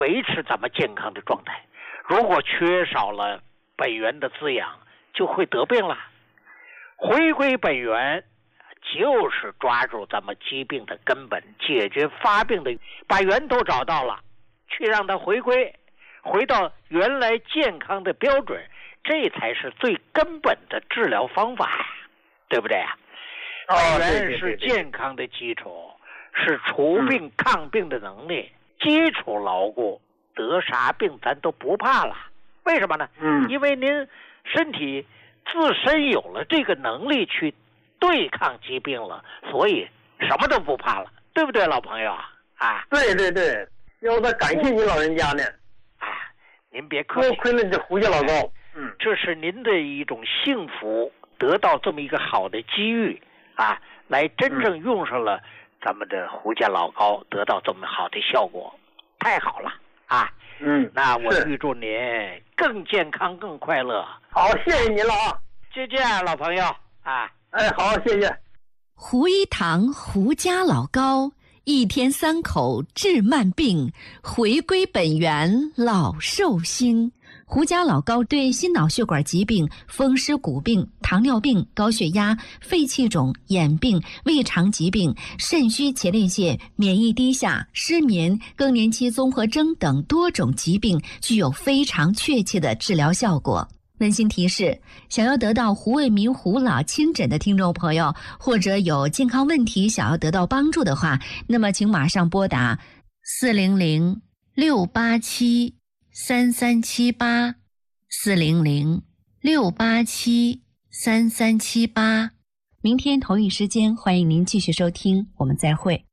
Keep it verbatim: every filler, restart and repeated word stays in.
维持咱们健康的状态。如果缺少了本源的滋养，就会得病了。回归本源就是抓住咱们疾病的根本，解决发病的，把源头找到了，去让它回归，回到原来健康的标准，这才是最根本的治疗方法呀，对不对啊？ 哦， 本源是健康的基础，是除病、嗯、抗病的能力，基础牢固，得啥病咱都不怕了。为什么呢？ 嗯， 因为您身体自身有了这个能力去对抗疾病了，所以什么都不怕了，对不对，老朋友啊？ 对对对，要得感谢您老人家呢。 啊，您别客气， 多亏了这胡家老高。 嗯，这是您的一种幸福，得到这么一个好的机遇啊，来真正用上了咱们的胡家老高，得到这么好的效果，太好了啊！ 嗯， 那我预祝您更健康、更快乐。 好，谢谢您了啊！ 就这样，老朋友啊。 哎，好，谢谢。 胡一堂胡家老高，一天三口治慢病，回归本源老寿星。胡家老高对心脑血管疾病、风湿骨病、糖尿病、高血压、肺气肿、眼病、胃肠疾病、肾虚前列腺、免疫低下、失眠、更年期综合征等多种疾病具有非常确切的治疗效果。温馨提示：想要得到胡卫民胡老亲诊的听众朋友，或者有健康问题想要得到帮助的话，那么请马上拨打四零零六八七三三七八四零零六八七三三七八。明天同一时间，欢迎您继续收听，我们再会。